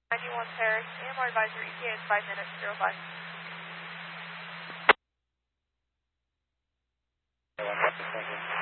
91 Paris, AMR advisor, ETA is 5 minutes, 05. 1 second.